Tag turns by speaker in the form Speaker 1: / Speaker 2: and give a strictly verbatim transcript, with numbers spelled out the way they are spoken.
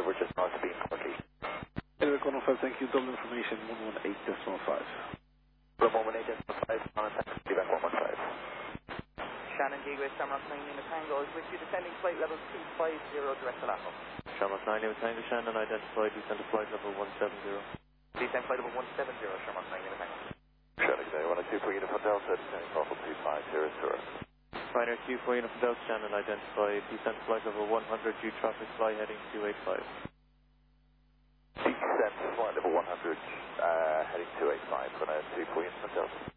Speaker 1: we're just north of Beam Corky.
Speaker 2: Air one oh five, thank you. Double information, one one eight decimal five.
Speaker 1: From one one eight decimal five, contact feedback one one five.
Speaker 3: Shannon Gateway, Shamrock nine Lima Tango is with you, descending flight level two five zero, direct to Lapo.
Speaker 4: Shamrock nine Lima Tango, Shannon, identified, descend to flight level one seven zero.
Speaker 3: Descend flight level one seven zero, Shamrock nine Lima Tango.
Speaker 1: Shannon Gateway, one oh two for Unit for Delta, descending flight level two five zero zero.
Speaker 4: Ryanair Q four Unit from Delta, Shannon, identified, descend flight level one hundred, due traffic, fly heading two eight five.
Speaker 1: Descent flight level one hundred, uh, heading two eight five, one oh two for Unit for Delta.